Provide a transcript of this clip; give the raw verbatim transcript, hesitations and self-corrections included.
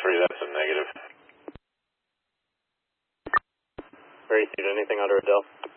three, that's a negative. Very seat, anything under Adele?